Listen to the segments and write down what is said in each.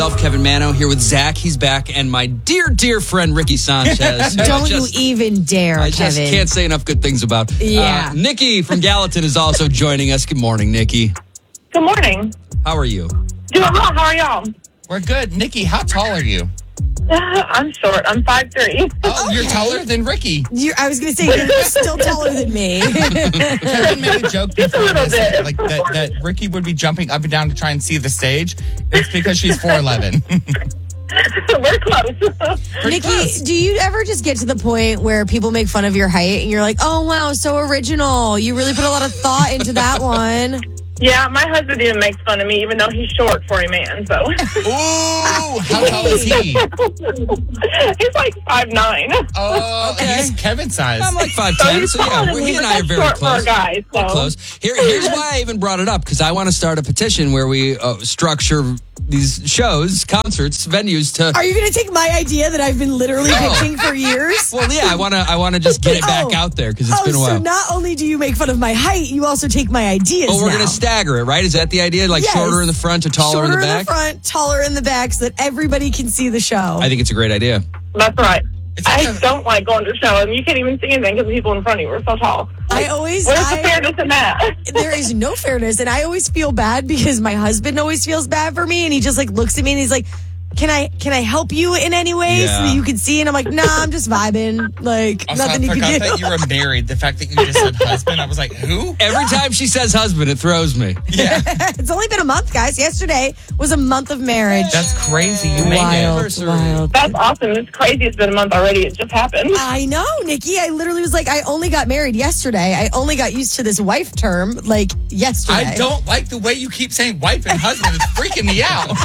Kevin Mano here with Zach. He's back. And my dear, dear friend, Ricky Sanchez. Don't you even dare, I Kevin. just can't say enough good things about. Yeah. Nikki from Gallatin is also joining us. Good morning, Nikki. Good morning. How are you? Doing well. How are y'all? We're good. Nikki, how tall are you? I'm short. I'm 5'3". Oh, you're taller than Ricky. I was going to say, you're still taller than me. Kevin made a joke Just a before little this, bit. like that Ricky would be jumping up and down to try and see the stage. It's because she's 4'11". We're close. Nikki, do you ever just get to the point where people make fun of your height and you're like, oh, wow, so original. You really put a lot of thought into that one. Yeah, my husband even makes fun of me, even though he's short for a man. So Ooh, how tall is he? he's like 5'9". Oh, Okay. he's Kevin's size. I'm like 5'10", he's so taller yeah, than me, he and but I are that's very short close. for a guy, so. We're close. Here's why I even brought it up, because I want to start a petition where we structure these shows, concerts, venues to... Are you going to take my idea that I've been literally Oh. pitching for years? Well, yeah, I want to just get it back Oh. out there, because it's been a while. So not only do you make fun of my height, you also take my ideas But we're now. going to stagger it, right? Is that the idea? Like Yes. shorter in the front or taller in the Shorter back? in the front, taller in the back, so that everybody can see the show. I think it's a great idea. That's right. It's like I don't like going to shows, and you can't even see anything because the people in front of you are so tall. Where's the fairness in that? There is no fairness, and I always feel bad because my husband always feels bad for me, and he just like looks at me and he's like, Can I help you in any way so that you can see? And I'm like, nah, I'm just vibing. Like, Also, nothing you I can forgot do. that you were married. The fact that you just said husband, I was like, who? Every time she says husband, it throws me. Yeah, It's only been a month, guys. Yesterday was a month of marriage. that's crazy. You made it. Wild. That's awesome. It's crazy. It's been a month already. It just happened. I know, Nikki. I literally was like, I only got married yesterday. I only got used to this wife term, like, yesterday. I don't like the way you keep saying wife and husband. It's freaking me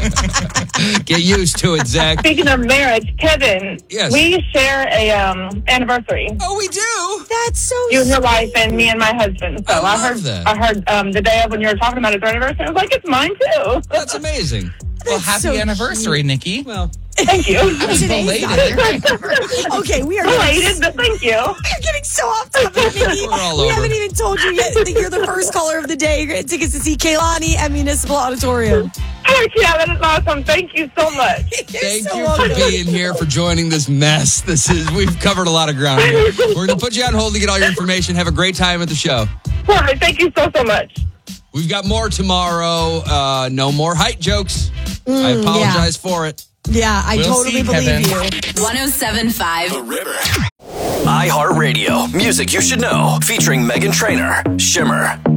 out. Get used to it, Zach. Speaking of marriage, Kevin, Yes. we share a anniversary. Oh, we do? That's so You and your sweet. wife and me and my husband. So I I love heard that. I heard the day of when you were talking about his anniversary. I was like, it's mine too. That's amazing. Well, happy so anniversary, Nikki. Well, Thank you. Today's not Belated. Okay, we are Related, but thank you. We're getting so off topic, Nikki. We're all We over. haven't even told you yet that you're the first caller of the day. You're getting tickets to see Kaylani at Municipal Auditorium. Heck yeah, that is awesome. Thank you so much. thank so you for welcome. being here, for joining this mess. We've covered a lot of ground here. We're going to put you on hold to get all your information. Have a great time at the show. Perfect. Thank you so much. We've got more tomorrow. No more height jokes. I apologize for it. Yeah, I We'll totally see, believe Kevin. you. 107.5 The River. iHeartRadio. Music you should know. Featuring Meghan Trainor, Shimmer.